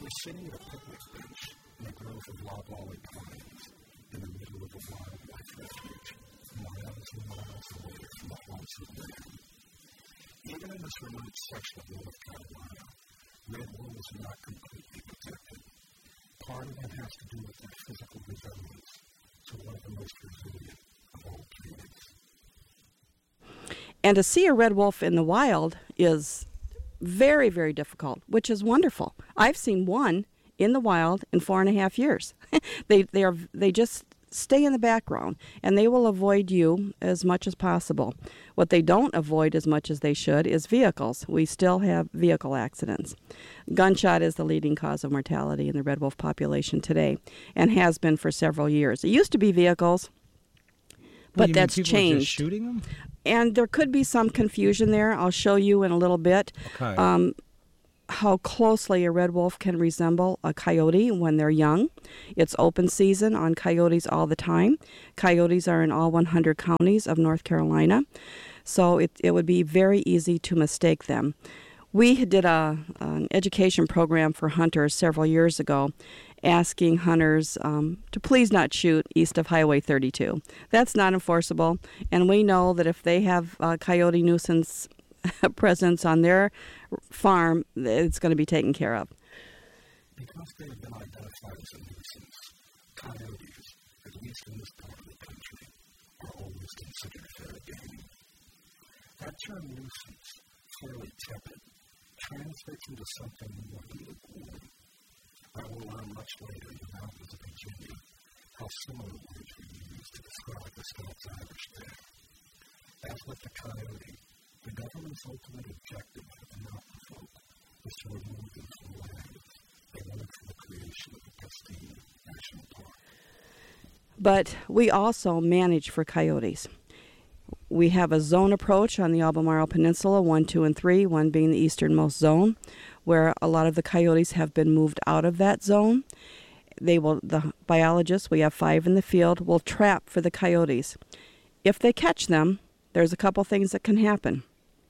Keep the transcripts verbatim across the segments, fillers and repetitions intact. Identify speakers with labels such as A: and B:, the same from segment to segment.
A: You're sitting at a picnic bench in a grove of loblolly pines in the middle of a wildlife refuge, miles and miles away from the haunts of man. Even in this remote section of North Carolina, red wolves are not completely protected. Part of that has to do with their physical resemblance to one of the most resilient of all breeds.
B: And to see a red wolf in the wild is very, very difficult, which is wonderful. I've seen one in the wild in four and a half years. they they are they just stay in the background, and they will avoid you as much as possible. What they don't avoid as much as they should is vehicles. We still have vehicle accidents. Gunshot is the leading cause of mortality in the red wolf population today, and has been for several years. It used to be vehicles, but
C: well,
B: that's
C: mean people
B: changed.
C: Are just shooting them?
B: And there could be some confusion there. I'll show you in a little bit.
C: Okay.
B: Um, how closely a red wolf can resemble a coyote when they're young. It's open season on coyotes all the time. Coyotes are in all one hundred counties of North Carolina, so it, it would be very easy to mistake them. We did a, an education program for hunters several years ago, asking hunters um, to please not shoot east of Highway thirty-two. That's not enforceable, and we know that if they have a coyote nuisance presence on their farm, it's going to be taken care of.
A: Because they have been identified as a nuisance, coyotes, at least in this part of the country, are always considered fair game. That term nuisance, fairly tepid, translates into something more than lukewarm. I will learn much later in the mountains of Virginia how similar words were used to describe the Scots Irish there. As with the coyote, the government's ultimate objective for the mountain folk was to remove them from land. They wanted for the creation of a pristine national park.
B: But we also manage for coyotes. We have a zone approach on the Albemarle Peninsula, one, two, and three, one being the easternmost zone, where a lot of the coyotes have been moved out of that zone. They will, the biologists, we have five in the field, will trap for the coyotes. If they catch them, there's a couple things that can happen.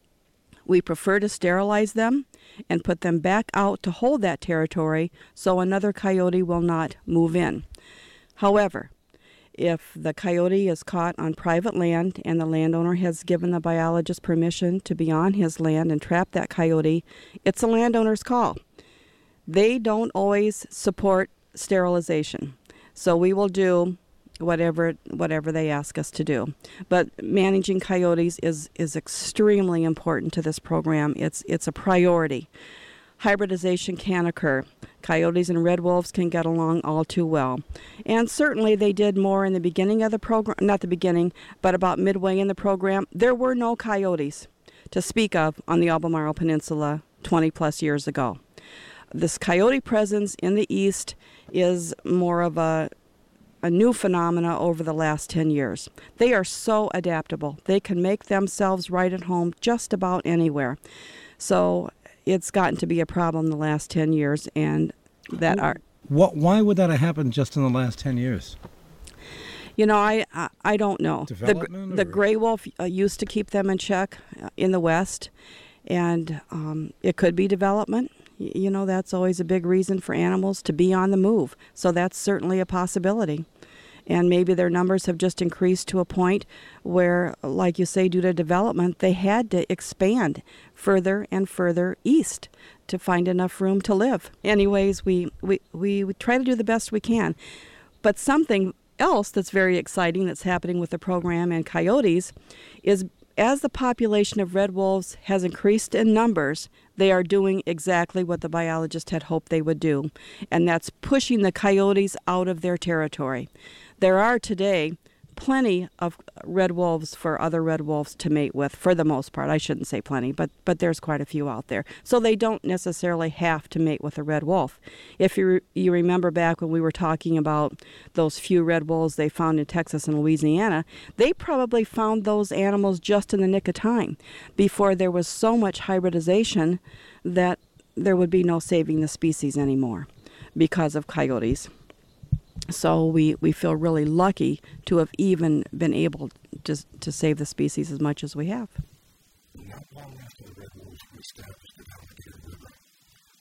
B: We prefer to sterilize them and put them back out to hold that territory so another coyote will not move in. However, if the coyote is caught on private land and the landowner has given the biologist permission to be on his land and trap that coyote, it's the landowner's call. They don't always support sterilization, so we will do whatever whatever they ask us to do. But managing coyotes is is extremely important to this program. It's it's a priority. Hybridization can occur. Coyotes and red wolves can get along all too well. And certainly they did more in the beginning of the program, not the beginning, but about midway in the program. There were no coyotes to speak of on the Albemarle Peninsula twenty plus years ago. This coyote presence in the east is more of a a new phenomena over the last ten years. They are so adaptable. They can make themselves right at home just about anywhere. So it's gotten to be a problem the last ten years, and that are...
C: What? Why would that have happened just in the last ten years?
B: You know, I I, I don't know.
C: Development?
B: The, the gray wolf uh, used to keep them in check uh, in the West, and um, it could be development. Y- you know, that's always a big reason for animals to be on the move. So that's certainly a possibility. And maybe their numbers have just increased to a point where, like you say, due to development, they had to expand further and further east to find enough room to live. Anyways, we, we, we, we try to do the best we can. But something else that's very exciting that's happening with the program and coyotes is as the population of red wolves has increased in numbers, they are doing exactly what the biologist had hoped they would do, and that's pushing the coyotes out of their territory. There are today plenty of red wolves for other red wolves to mate with, for the most part. I shouldn't say plenty, but but there's quite a few out there. So they don't necessarily have to mate with a red wolf. If you re- you remember back when we were talking about those few red wolves they found in Texas and Louisiana, they probably found those animals just in the nick of time before there was so much hybridization that there would be no saving the species anymore because of coyotes. So we, we feel really lucky to have even been able to, to save the species as much as we have.
A: Not long after the red wolves were established at Alligator River, biologists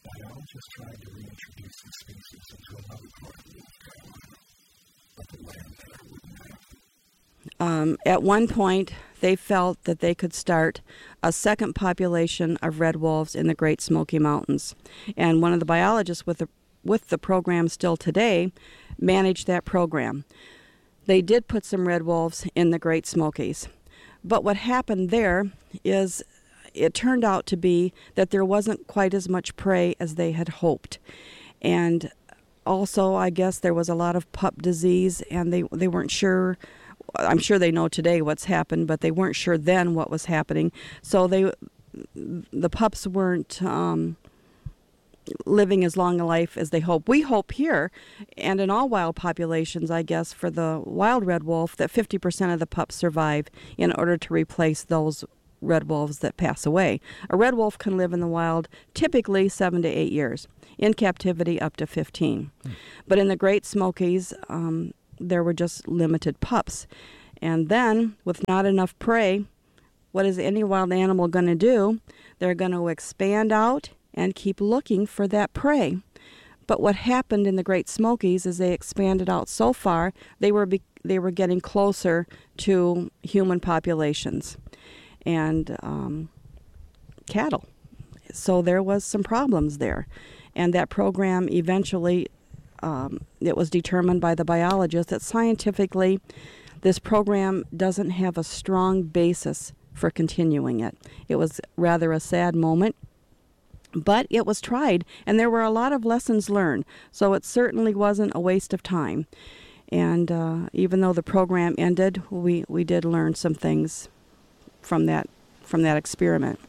A: scientists tried to reintroduce the species into another part of North Carolina, but the land there wouldn't happen.
B: Um, at one point, they felt that they could start a second population of red wolves in the Great Smoky Mountains. And one of the biologists with the, with the program still today managed that program. They did put some red wolves in the Great Smokies. But what happened there is it turned out to be that there wasn't quite as much prey as they had hoped. And also, I guess there was a lot of pup disease, and they, they weren't sure. I'm sure they know today what's happened, but they weren't sure then what was happening. So they, the pups weren't um, living as long a life as they hope. We hope here, and in all wild populations, I guess, for the wild red wolf, that fifty percent of the pups survive in order to replace those red wolves that pass away. A red wolf can live in the wild typically seven to eight years, in captivity up to fifteen. Hmm. But in the Great Smokies, um, there were just limited pups. And then, with not enough prey, what is any wild animal going to do? They're going to expand out and keep looking for that prey. But what happened in the Great Smokies is they expanded out so far, they were be- they were getting closer to human populations and um, cattle. So there was some problems there. And that program eventually Um, it was determined by the biologist that scientifically this program doesn't have a strong basis for continuing it. It was rather a sad moment, but it was tried, and there were a lot of lessons learned, so it certainly wasn't a waste of time. And uh, even though the program ended, we, we did learn some things from that, from that experiment.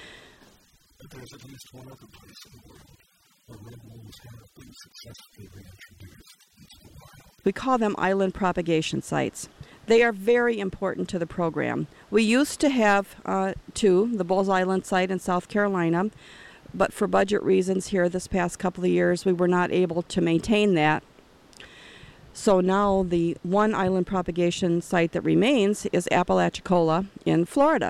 A: But there's at least one other place in the world where red wolves have been successfully reintroduced into the wild.
B: We call them island propagation sites. They are very important to the program. We used to have uh, two, the Bulls Island site in South Carolina, but for budget reasons here this past couple of years, we were not able to maintain that. So now the one island propagation site that remains is Apalachicola in Florida.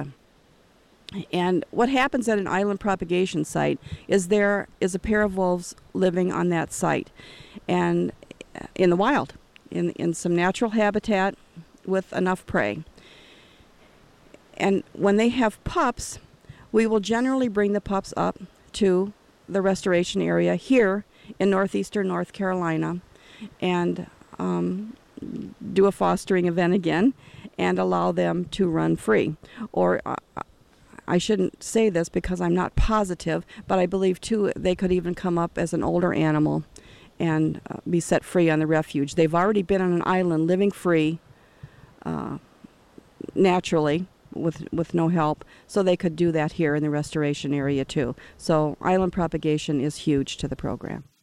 B: And what happens at an island propagation site is there is a pair of wolves living on that site and in the wild, in, in some natural habitat with enough prey. And when they have pups, we will generally bring the pups up to the restoration area here in northeastern North Carolina and um, do a fostering event again and allow them to run free. Or uh, I shouldn't say this because I'm not positive, but I believe, too, they could even come up as an older animal and uh, be set free on the refuge. They've already been on an island living free uh, naturally with with no help, so they could do that here in the restoration area, too. So island propagation is huge to the program.